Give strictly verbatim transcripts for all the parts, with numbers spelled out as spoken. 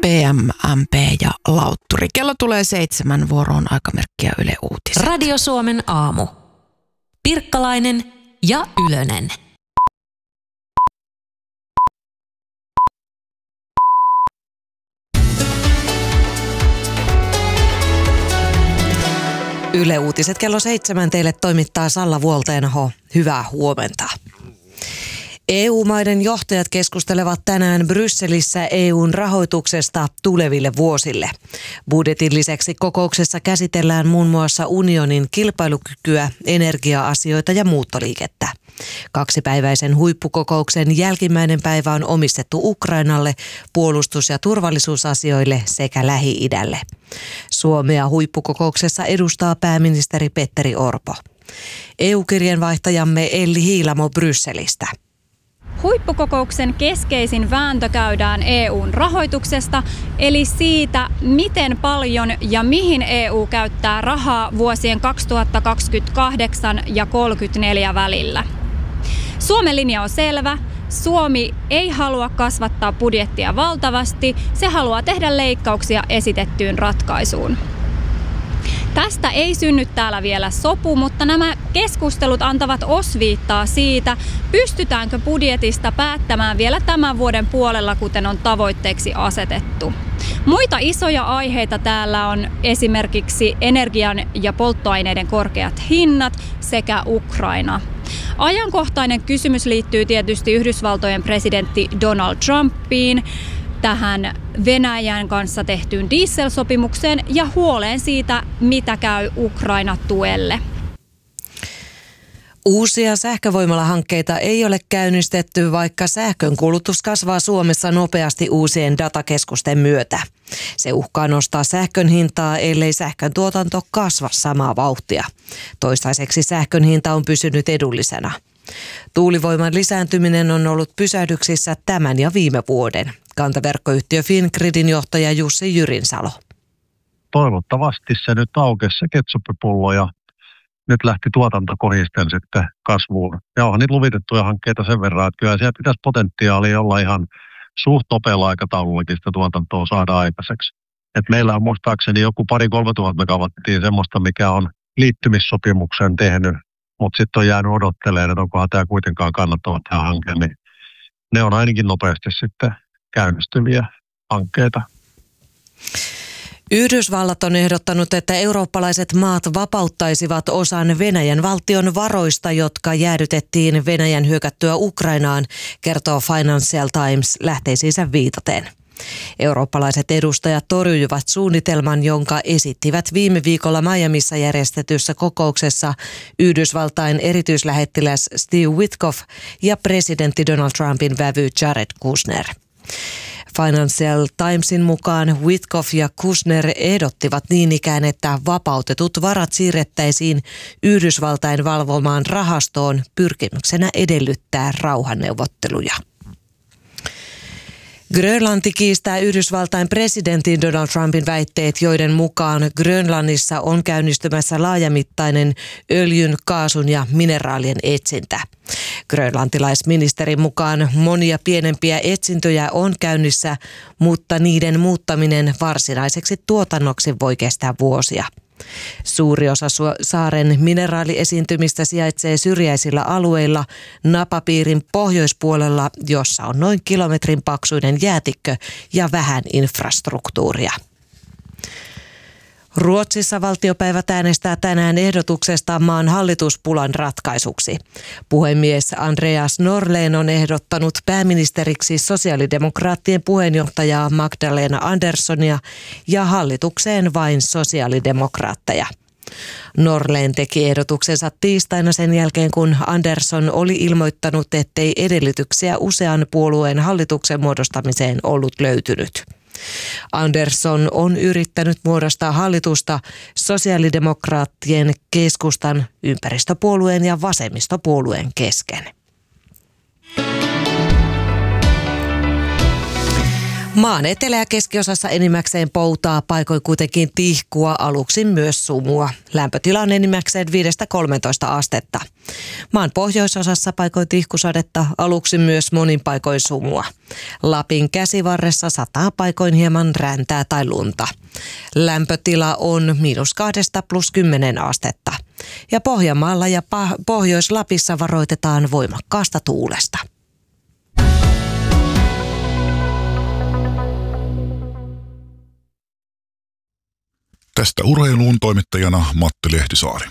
P M M P ja Lautturi. Kello tulee seitsemän, vuoroon aikamerkkiä Yle Uutiset. Radio Suomen aamu. Pirkkalainen ja Ylönen. Yle Uutiset kello seitsemän teille toimittaa Salla Vuolteenaho. Hyvää huomenta. E U-maiden johtajat keskustelevat tänään Brysselissä E U:n rahoituksesta tuleville vuosille. Budjetin lisäksi kokouksessa käsitellään muun muassa unionin kilpailukykyä, energia-asioita ja muuttoliikettä. Kaksipäiväisen huippukokouksen jälkimmäinen päivä on omistettu Ukrainalle, puolustus- ja turvallisuusasioille sekä Lähi-idälle. Suomea huippukokouksessa edustaa pääministeri Petteri Orpo. E U-kirjeenvaihtajamme Elli Hiilamo Brysselistä. Huippukokouksen keskeisin vääntö käydään E U:n rahoituksesta, eli siitä, miten paljon ja mihin E U käyttää rahaa vuosien kaksituhattakaksikymmentäkahdeksan ja kolmekymmentäneljä välillä. Suomen linja on selvä. Suomi ei halua kasvattaa budjettia valtavasti, se haluaa tehdä leikkauksia esitettyyn ratkaisuun. Tästä ei synny täällä vielä sopu, mutta nämä keskustelut antavat osviittaa siitä, pystytäänkö budjetista päättämään vielä tämän vuoden puolella, kuten on tavoitteeksi asetettu. Muita isoja aiheita täällä on esimerkiksi energian ja polttoaineiden korkeat hinnat sekä Ukraina. Ajankohtainen kysymys liittyy tietysti Yhdysvaltojen presidentti Donald Trumpiin, tähän Venäjän kanssa tehtyyn dieselsopimukseen ja huoleen siitä, mitä käy Ukraina-tuelle. Uusia sähkövoimalahankkeita ei ole käynnistetty, vaikka sähkön kulutus kasvaa Suomessa nopeasti uusien datakeskusten myötä. Se uhkaa nostaa sähkön hintaa, ellei sähkön tuotanto kasva samaa vauhtia. Toistaiseksi sähkön hinta on pysynyt edullisena. Tuulivoiman lisääntyminen on ollut pysähdyksissä tämän ja viime vuoden. Kantaverkkoyhtiö Fingridin johtaja Jussi Jyrinsalo. Toivottavasti se nyt aukesi se ketsuppipullo ja nyt lähti tuotanto kohisten sitten kasvuun. Ja onhan niitä luvitettuja hankkeita sen verran, että kyllä siellä pitäisi potentiaalia olla ihan suht nopealla aikataulullakin sitä tuotantoa saada aikaiseksi. Et meillä on muistaakseni joku pari kolme tuhat megawattia semmoista, mikä on liittymissopimuksen tehnyt, mutta sitten on jäänyt odottelemaan, että onkohan tämä kuitenkaan kannattava tämä hanke, niin ne on ainakin nopeasti sitten käynnistyviä hankkeita. Yhdysvallat on ehdottanut, että eurooppalaiset maat vapauttaisivat osan Venäjän valtion varoista, jotka jäädytettiin Venäjän hyökättyä Ukrainaan, kertoo Financial Times lähteisiinsä viitaten. Eurooppalaiset edustajat torjuivat suunnitelman, jonka esittivät viime viikolla Miamiissa järjestetyssä kokouksessa Yhdysvaltain erityislähettiläs Steve Witkoff ja presidentti Donald Trumpin vävy Jared Kushner. Financial Timesin mukaan Witkoff ja Kushner ehdottivat niin ikään, että vapautetut varat siirrettäisiin Yhdysvaltain valvomaan rahastoon pyrkimyksenä edellyttää rauhanneuvotteluja. Grönlanti kiistää Yhdysvaltain presidentin Donald Trumpin väitteet, joiden mukaan Grönlannissa on käynnistymässä laajamittainen öljyn, kaasun ja mineraalien etsintä. Grönlantilaisministerin mukaan monia pienempiä etsintöjä on käynnissä, mutta niiden muuttaminen varsinaiseksi tuotannoksi voi kestää vuosia. Suuri osa saaren mineraaliesiintymistä sijaitsee syrjäisillä alueilla napapiirin pohjoispuolella, jossa on noin kilometrin paksuinen jäätikkö ja vähän infrastruktuuria. Ruotsissa valtiopäivät äänestää tänään ehdotuksesta maan hallituspulan ratkaisuksi. Puhemies Andreas Norlén on ehdottanut pääministeriksi sosiaalidemokraattien puheenjohtajaa Magdalena Anderssonia ja hallitukseen vain sosiaalidemokraatteja. Norlén teki ehdotuksensa tiistaina sen jälkeen, kun Andersson oli ilmoittanut, ettei edellytyksiä usean puolueen hallituksen muodostamiseen ollut löytynyt. Andersson on yrittänyt muodostaa hallitusta sosiaalidemokraattien, keskustan, ympäristöpuolueen ja vasemmistopuolueen kesken. Maan etelä- ja keskiosassa enimmäkseen poutaa, paikoin kuitenkin tihkua, aluksi myös sumua. Lämpötila on enimmäkseen viidestä kolmeentoista astetta. Maan pohjoisosassa paikoin tihkusadetta, aluksi myös monin paikoin sumua. Lapin käsivarressa sataa paikoin hieman räntää tai lunta. Lämpötila on miinus kahdesta plus kymmenen astetta. Ja Pohjanmaalla ja pah- Pohjois-Lapissa varoitetaan voimakkaasta tuulesta. Tästä urheiluun toimittajana Matti Lehtisaari.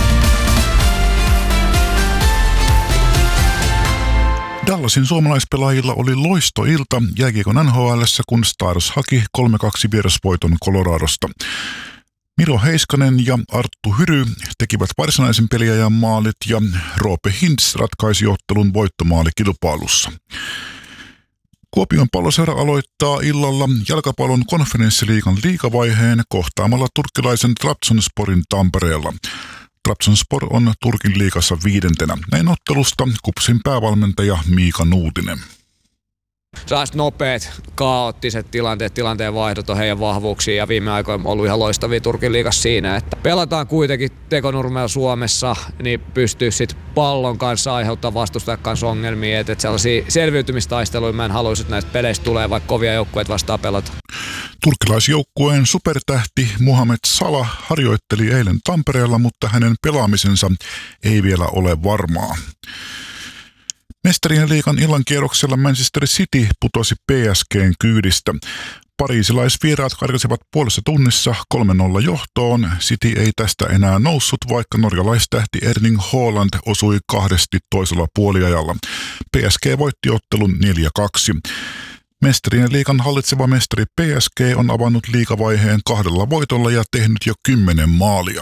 Dallasin suomalaispelaajilla oli loistoilta jääkiekon N H L:ssä, kun Stars haki kolme kaksi vierasvoiton Coloradosta. Miro Heiskanen ja Arttu Hyry tekivät varsinaisen peliajan maalit ja Roope Hintz ratkaisi ottelun voittomaalikilpailussa. Kuopion Palloseura aloittaa illalla jalkapallon konferenssiliigan liigavaiheen kohtaamalla turkkilaisen Trabzonsporin Tampereella. Trabzonspor on Turkin liigassa viidentenä. Näin ottelusta KuPSin päävalmentaja Miika Nuutinen. Sellaiset nopeat, kaoottiset tilanteet, tilanteen vaihdot on heidän vahvuuksia ja viime aikoina on ollut ihan loistavia Turkin liigassa siinä, että pelataan kuitenkin tekonurmella Suomessa, niin pystyy sitten pallon kanssa aiheuttaa vastustajan kanssa ongelmia, että et sellaisia selviytymistaisteluja mä en haluaisi, että näistä peleistä tulee, vaikka kovia joukkueita vastaan pelata. Turkkilaisjoukkueen supertähti Mohamed Salah harjoitteli eilen Tampereella, mutta hänen pelaamisensa ei vielä ole varmaa. Mestarien liigan illankierroksella Manchester City putosi P S G:n kyydistä. Pariisilaisvieraat karkasivat puolessa tunnissa kolme nolla johtoon. City ei tästä enää noussut, vaikka norjalaistähti Erling Haaland osui kahdesti toisella puoliajalla. P S G voitti ottelun neljä kaksi. Mestarien liigan hallitseva mestari P S G on avannut liigavaiheen kahdella voitolla ja tehnyt jo kymmenen maalia.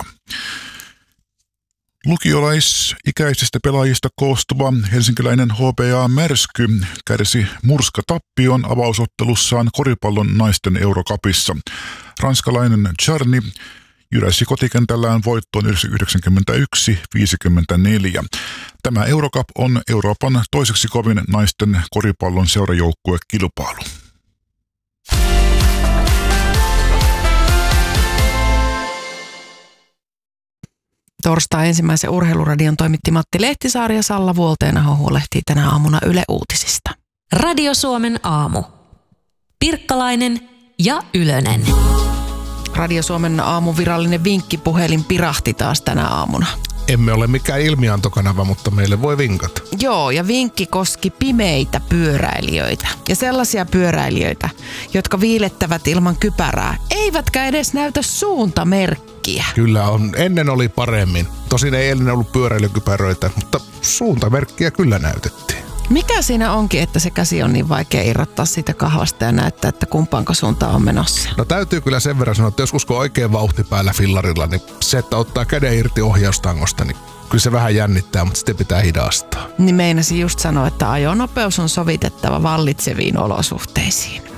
Lukiolaisikäisistä pelaajista koostuva helsinkiläinen H P A Märsky kärsi murskatappion avausottelussaan koripallon naisten Eurocupissa. Ranskalainen Charny jyräsi kotikentällään voittoon yhdeksänkymmentäyksi viisikymmentäneljä. Tämä Eurocup on Euroopan toiseksi kovin naisten koripallon seurajoukkuekilpailu. Torstai ensimmäisen urheiluradion toimitti Matti Lehtisaari ja Salla Vuolteenaho huolehtii tänä aamuna Yle Uutisista. Radio Suomen aamu. Pirkkalainen ja Ylönen. Radio Suomen aamun virallinen vinkkipuhelin pirahti taas tänä aamuna. Emme ole mikään ilmiantokanava, mutta meille voi vinkata. Joo, ja vinkki koski pimeitä pyöräilijöitä. Ja sellaisia pyöräilijöitä, jotka viilettävät ilman kypärää, eivätkä edes näytä suuntamerkkiä. Kyllä on. Ennen oli paremmin. Tosin ei ennen ollut pyöräilykypäröitä, mutta suuntamerkkiä kyllä näytettiin. Mikä siinä onkin, että se käsi on niin vaikea irrottaa siitä kahvasta ja näyttää, että kumpaanko suuntaan on menossa? No täytyy kyllä sen verran sanoa, että joskus kun oikein vauhti päällä fillarilla, niin se, että ottaa käden irti ohjaustangosta, niin kyllä se vähän jännittää, mutta sitten pitää hidastaa. Niin meinasin just sanoa, että ajonopeus on sovitettava vallitseviin olosuhteisiin.